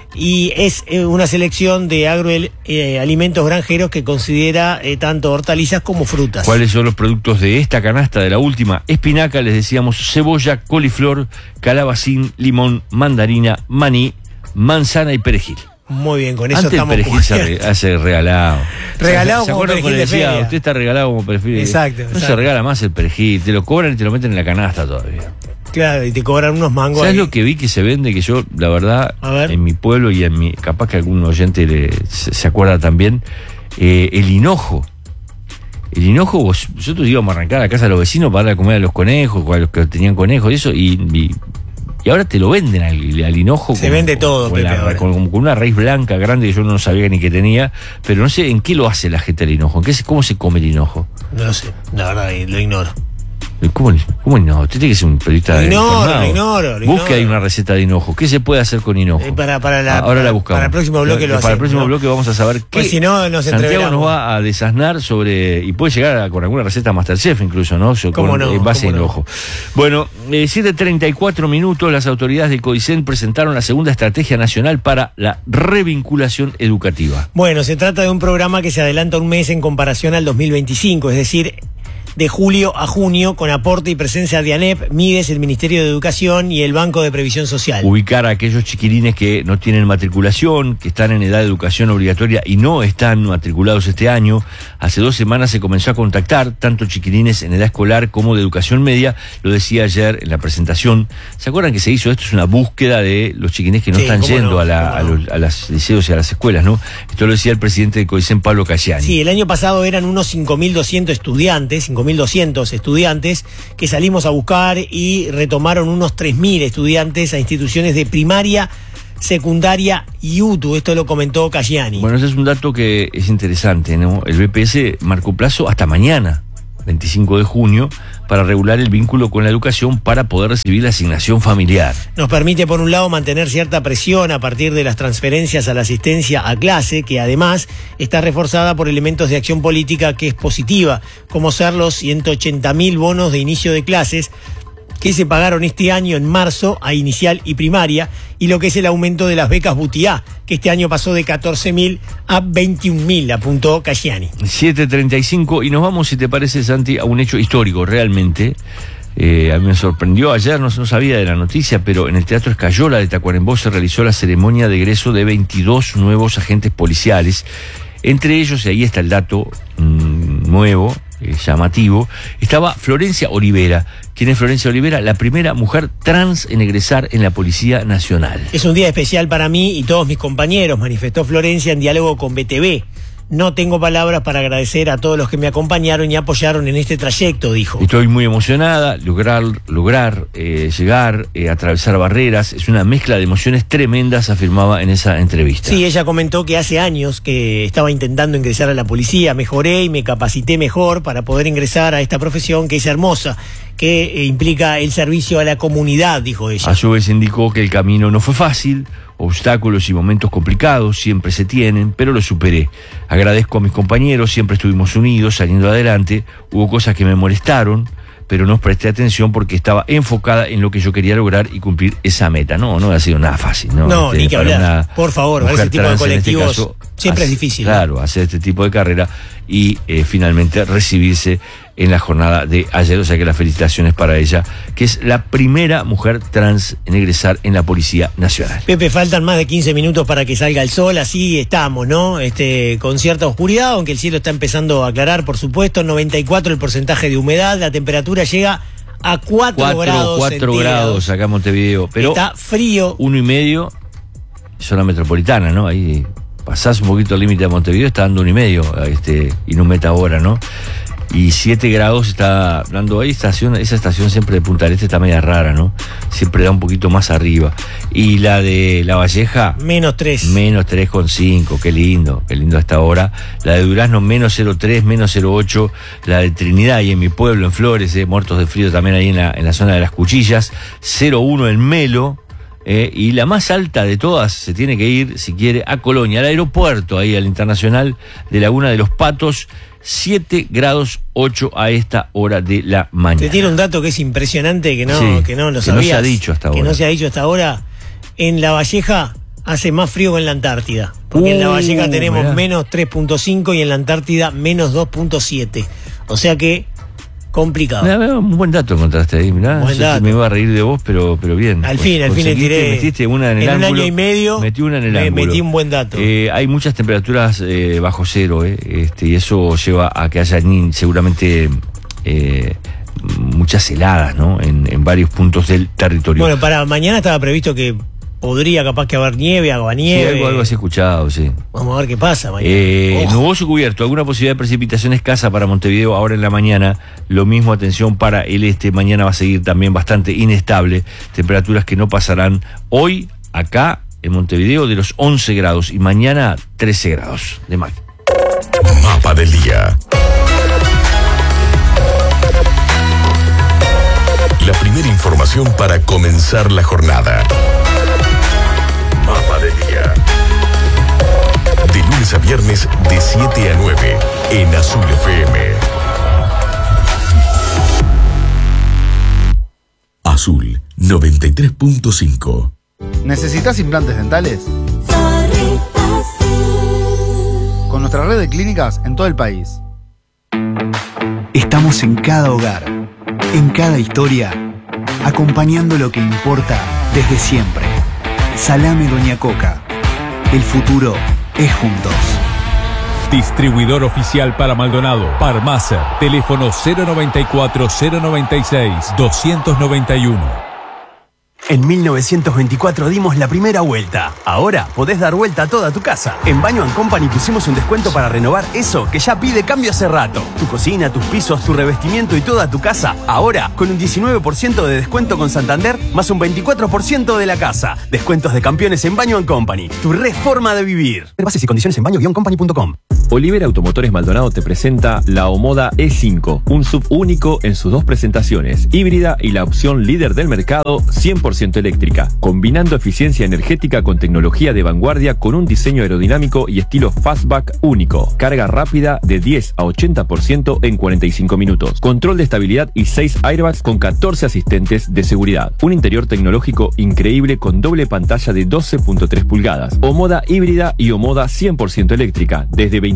Y es eh, una selección de agroalimentos granjeros que considera eh, tanto hortalizas como frutas. ¿Cuáles son los productos de esta canasta, de la última? Espinaca, les decíamos, cebolla, coliflor, calabacín, limón, mandarina, maní, manzana y perejil. Muy bien, con eso Antes el estamos perejil se, cubiertos. re- hace regalado. Regalado ¿Se como acuerdan perejil cuando de decía, feria? usted está regalado como perejil? Exacto, No exacto. se regala más el perejil, te lo cobran y te lo meten en la canasta todavía. Claro, y te cobran unos mangos ¿Sabes ahí. lo que vi que se vende? Que yo, la verdad, A ver. en mi pueblo y en mi, capaz que algún oyente le- se, se acuerda también, eh, el hinojo. El hinojo, vos- nosotros íbamos a arrancar a la casa de los vecinos para darle a comer a los conejos, a los que tenían conejos y eso, y, y, y ahora te lo venden al, al hinojo. Se vende todo, con, Pepe, la- ahora. con- con una raíz blanca grande que yo no sabía ni que tenía, pero no sé en qué lo hace la gente el hinojo, en qué se- cómo se come el hinojo. No lo sé, la verdad, eh, lo ignoro. ¿Cómo, cómo no? Usted tiene que ser un periodista Lo ignoro, informado. lo ignoro, lo Busque ignoro. ahí una receta de hinojo. ¿Qué se puede hacer con hinojo? Eh, para, para la, Ah, Ahora la buscamos. Para el próximo bloque lo Para hacemos. el próximo ¿no? bloque vamos a saber qué. Pues si no, nos Santiago entreveramos. nos va a desasnar sobre. Y puede llegar a- con alguna receta Masterchef incluso, ¿no? So- ¿Cómo con, no? En base a ¿Cómo no? hinojo. Bueno, eh, siete treinta y cuatro minutos, las autoridades del CODICEN presentaron la segunda estrategia nacional para la revinculación educativa. Bueno, se trata de un programa que se adelanta un mes en comparación al dos mil veinticinco, es decir, de julio a junio, con aporte y presencia de ANEP, MIDES, el Ministerio de Educación y el Banco de Previsión Social. Ubicar a aquellos chiquilines que no tienen matriculación, que están en edad de educación obligatoria y no están matriculados este año. Hace dos semanas se comenzó a contactar tanto chiquilines en edad escolar como de educación media. Lo decía ayer en la presentación. ¿Se acuerdan que se hizo esto? Es una búsqueda de los chiquilines que no Sí, están cómo yendo no, a, la, cómo a, no. los, a los liceos y a las escuelas, ¿no? Esto lo decía el presidente de CODICEN, Pablo Cayani. Sí, el año pasado eran unos cinco mil doscientos estudiantes, cinco mil doscientos estudiantes que salimos a buscar y retomaron unos tres mil estudiantes a instituciones de primaria, secundaria y U T U. Esto lo comentó Cayani. Bueno, ese es un dato que es interesante, ¿no? El B P S marcó plazo hasta mañana, veinticinco de junio, para regular el vínculo con la educación para poder recibir la asignación familiar. Nos permite, por un lado, mantener cierta presión a partir de las transferencias a la asistencia a clase, que además está reforzada por elementos de acción política que es positiva, como ser los ciento ochenta mil bonos de inicio de clases que se pagaron este año en marzo a inicial y primaria, y lo que es el aumento de las becas Butiá, que este año pasó de catorce mil a veintiún mil, apuntó Cayani. siete treinta y cinco, y nos vamos, si te parece, Santi, a un hecho histórico realmente. Eh, a mí me sorprendió ayer, no, no sabía de la noticia, pero en el Teatro Escayola de Tacuarembó se realizó la ceremonia de egreso de veintidós nuevos agentes policiales. Entre ellos, y ahí está el dato mmm, nuevo, eh, llamativo, estaba Florencia Olivera. ¿Quién es Florencia Olivera? La primera mujer trans en egresar en la Policía Nacional. Es un día especial para mí y todos mis compañeros, manifestó Florencia en diálogo con B T V. No tengo palabras para agradecer a todos los que me acompañaron y apoyaron en este trayecto, dijo. Estoy muy emocionada, lograr, lograr eh, llegar, eh, atravesar barreras, es una mezcla de emociones tremendas, afirmaba en esa entrevista. Sí, ella comentó que hace años que estaba intentando ingresar a la policía, mejoré y me capacité mejor para poder ingresar a esta profesión que es hermosa, que eh, implica el servicio a la comunidad, dijo ella. A su vez indicó que el camino no fue fácil, obstáculos y momentos complicados siempre se tienen, pero lo superé. Agradezco a mis compañeros, siempre estuvimos unidos, saliendo adelante. Hubo cosas que me molestaron, pero no presté atención porque estaba enfocada en lo que yo quería lograr y cumplir esa meta. No, no ha sido nada fácil, ¿no? No, este, ni que hablar. Por favor, ese tipo de colectivos este caso, siempre hace, es difícil. Claro, ¿no? Hacer este tipo de carrera y eh, finalmente recibirse en la jornada de ayer, o sea que las felicitaciones para ella, que es la primera mujer trans en egresar en la Policía Nacional. Pepe, faltan más de quince minutos para que salga el sol, así estamos, ¿no? Este, con cierta oscuridad, aunque el cielo está empezando a aclarar, por supuesto, noventa y cuatro el porcentaje de humedad, la temperatura llega a cuatro grados. cuatro grados acá en Montevideo, pero está frío. Uno y medio, zona metropolitana, ¿no? Ahí pasás un poquito el límite de Montevideo, está dando uno y medio, este, y no meta ahora, ¿no? Y siete grados está dando ahí, estación, esa estación siempre de Punta del Este está media rara, ¿no? Siempre da un poquito más arriba. Y la de La Valleja, menos tres. Menos tres coma cinco, qué lindo, qué lindo hasta ahora. La de Durazno, menos cero coma tres, menos cero coma ocho. La de Trinidad, y en mi pueblo, en Flores, eh, muertos de frío también ahí en la, en la zona de las Cuchillas, cero coma uno en Melo. Eh, y la más alta de todas se tiene que ir, si quiere, a Colonia, al aeropuerto, ahí al Internacional de Laguna de los Patos, siete grados ocho a esta hora de la mañana. Te tiene un dato que es impresionante, que no, sí, que no lo que sabías. no se ha dicho hasta ahora. Que no se ha dicho hasta ahora. En La Valleja hace más frío que en la Antártida. Porque uh, en La Valleja tenemos mirá. menos tres punto cinco y en la Antártida menos dos punto siete. O sea que complicado. Mirá, un buen dato encontraste ahí, mirá. Buen dato. Me iba a reír de vos, pero, pero bien. Al fin, al fin le tiré. Metiste una en el en ángulo. un año y medio. Metí una en el me, ángulo. Metí un buen dato. Eh, hay muchas temperaturas eh, bajo cero, eh, este, y eso lleva a que haya ni, seguramente eh, muchas heladas, ¿no? En, en varios puntos del territorio. Bueno, para mañana estaba previsto que podría capaz que haber nieve, aguanieve. Sí, algo, algo así escuchado, sí. Vamos a ver qué pasa mañana. Eh, nuboso cubierto, alguna posibilidad de precipitación escasa para Montevideo ahora en la mañana. Lo mismo, atención para el este, mañana va a seguir también bastante inestable. Temperaturas que no pasarán hoy acá en Montevideo de los once grados y mañana trece grados de máxima. Mapa del día. La primera información para comenzar la jornada. Mapa del día. De lunes a viernes de siete a nueve en Azul F M. Azul noventa y tres punto cinco. ¿Necesitas implantes dentales? Con nuestra red de clínicas en todo el país. Estamos en cada hogar, en cada historia, acompañando lo que importa desde siempre. Salame Doña Coca. El futuro es juntos. Distribuidor oficial para Maldonado. Parmacer. Teléfono cero noventa y cuatro, cero noventa y seis, doscientos noventa y uno. En mil novecientos veinticuatro dimos la primera vuelta. Ahora podés dar vuelta a toda tu casa. En Baño and Company pusimos un descuento para renovar eso que ya pide cambio hace rato. Tu cocina, tus pisos, tu revestimiento y toda tu casa. Ahora con un diecinueve por ciento de descuento con Santander más un veinticuatro por ciento de la casa. Descuentos de campeones en Baño and Company. Tu reforma de vivir. Bases y condiciones en baño guion company punto com. Oliver Automotores Maldonado te presenta la Omoda E cinco, un sub único en sus dos presentaciones, híbrida y la opción líder del mercado, cien por ciento eléctrica, combinando eficiencia energética con tecnología de vanguardia con un diseño aerodinámico y estilo fastback único, carga rápida de diez a ochenta por ciento en cuarenta y cinco minutos, control de estabilidad y seis airbags con catorce asistentes de seguridad, un interior tecnológico increíble con doble pantalla de doce punto tres pulgadas, Omoda híbrida y Omoda cien por ciento eléctrica, desde veintiuno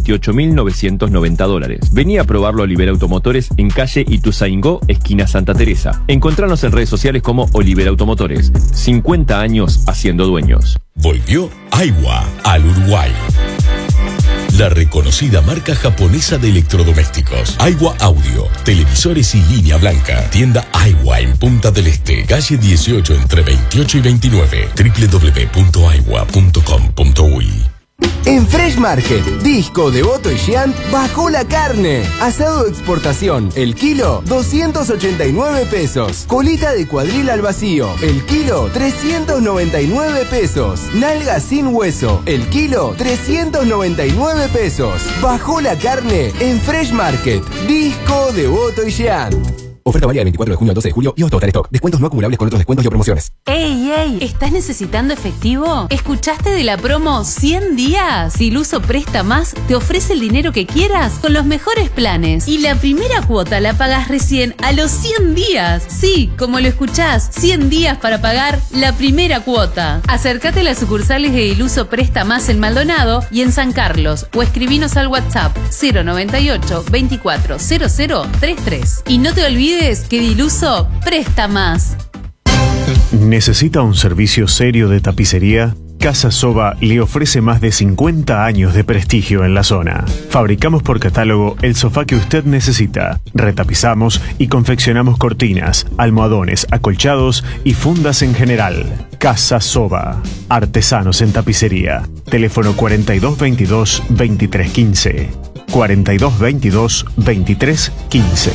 veintiocho mil novecientos noventa dólares. Vení a probarlo a Olivera Automotores en calle Ituzaingó, esquina Santa Teresa. Encontranos en redes sociales como Olivera Automotores. cincuenta años haciendo dueños. Volvió Aiwa al Uruguay. La reconocida marca japonesa de electrodomésticos. Aiwa Audio, televisores y línea blanca. Tienda Aiwa en Punta del Este, calle dieciocho entre veintiocho y veintinueve. doble u doble u doble u punto aiwa punto com punto uy. En Fresh Market, Disco, Devoto y Xi'an bajó la carne. Asado de exportación, el kilo, doscientos ochenta y nueve pesos. Colita de cuadril al vacío, el kilo, trescientos noventa y nueve pesos. Nalga sin hueso, el kilo, trescientos noventa y nueve pesos. Bajó la carne en Fresh Market, Disco, Devoto y Xi'an. Oferta válida del veinticuatro de junio al doce de julio y hasta agotar stock. Descuentos no acumulables con otros descuentos y o promociones. ¡Ey, ey! ¿Estás necesitando efectivo? ¿Escuchaste de la promo cien días? Diluso Presta Más te ofrece el dinero que quieras con los mejores planes. Y la primera cuota la pagas recién a los cien días. Sí, como lo escuchás, cien días para pagar la primera cuota. Acércate a las sucursales de Diluso Presta Más en Maldonado y en San Carlos o escribinos al WhatsApp cero noventa y ocho, veinticuatro, cero cero, treinta y tres. Y no te olvides que Diluso presta más. ¿Necesita un servicio serio de tapicería? Casa Soba le ofrece más de cincuenta años de prestigio en la zona. Fabricamos por catálogo el sofá que usted necesita. Retapizamos y confeccionamos cortinas, almohadones, acolchados y fundas en general. Casa Soba. Artesanos en tapicería. Teléfono cuarenta y dos veintidós, veintitrés quince. cuarenta y dos veintidós, veintitrés quince.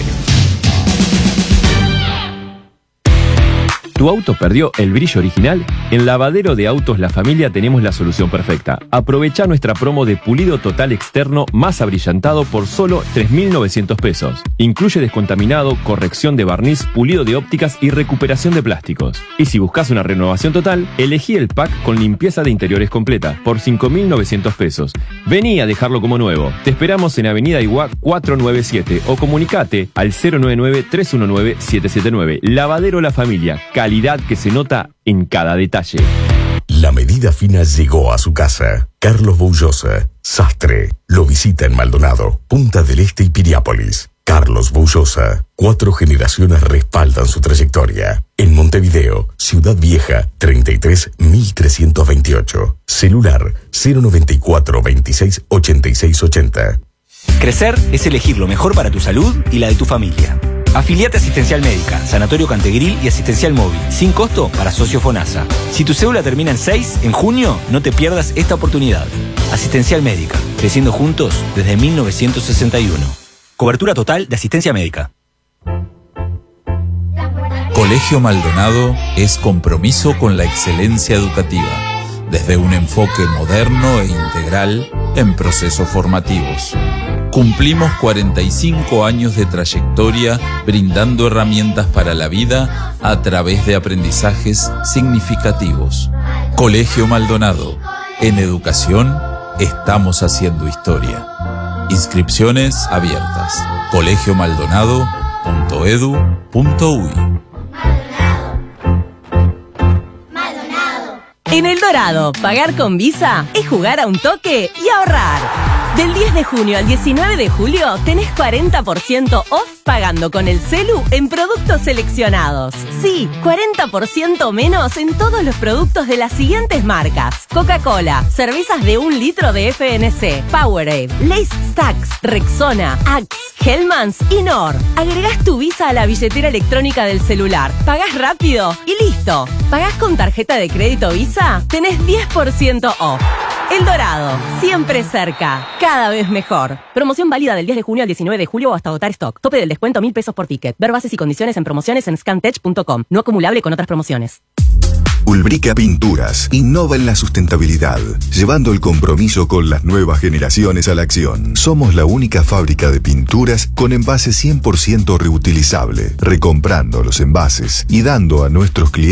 ¿Tu auto perdió el brillo original? En Lavadero de Autos La Familia tenemos la solución perfecta. Aprovecha nuestra promo de pulido total externo más abrillantado por solo tres mil novecientos pesos. Incluye descontaminado, corrección de barniz, pulido de ópticas y recuperación de plásticos. Y si buscas una renovación total, elegí el pack con limpieza de interiores completa por cinco mil novecientos pesos. Vení a dejarlo como nuevo. Te esperamos en Avenida Iguá cuatrocientos noventa y siete o comunicate al cero nueve nueve, tres uno nueve, siete siete nueve. Lavadero La Familia. Calidad que se nota en cada detalle. La medida fina llegó a su casa. Carlos Boullosa, sastre, lo visita en Maldonado, Punta del Este y Piriápolis. Carlos Boullosa, cuatro generaciones respaldan su trayectoria. En Montevideo, Ciudad Vieja, treinta y tres mil trescientos veintiocho. Celular cero noventa y cuatro, veintiséis, ochenta y seis ochenta. Crecer es elegir lo mejor para tu salud y la de tu familia. Afiliate a Asistencial Médica, Sanatorio Cantegril y Asistencial Móvil, sin costo para socio FONASA. Si tu cédula termina en seis, en junio, no te pierdas esta oportunidad. Asistencial Médica, creciendo juntos desde mil novecientos sesenta y uno. Cobertura total de asistencia médica. Colegio Maldonado es compromiso con la excelencia educativa, desde un enfoque moderno e integral en procesos formativos. Cumplimos cuarenta y cinco años de trayectoria brindando herramientas para la vida a través de aprendizajes significativos. Colegio Maldonado. En educación estamos haciendo historia. Inscripciones abiertas. colegio maldonado punto edu punto uy. En El Dorado, pagar con Visa es jugar a un toque y ahorrar. Del diez de junio al diecinueve de julio tenés cuarenta por ciento off pagando con el celu en productos seleccionados. Sí, cuarenta por ciento menos en todos los productos de las siguientes marcas: Coca-Cola, cervezas de un litro de F N C, Powerade, Lay's Stacks, Rexona, Axe, Hellmann's y Nor. Agregás tu Visa a la billetera electrónica del celular, pagás rápido y listo. ¿Pagás con tarjeta de crédito Visa? Tenés diez por ciento off. El Dorado, siempre cerca, cada vez mejor. Promoción válida del diez de junio al diecinueve de julio o hasta agotar stock. Tope del descuento mil pesos por ticket. Ver bases y condiciones en promociones en scantech punto com. No acumulable con otras promociones. Ulbrica Pinturas innova en la sustentabilidad, llevando el compromiso con las nuevas generaciones a la acción. Somos la única fábrica de pinturas con envase cien por ciento reutilizable, recomprando los envases y dando a nuestros clientes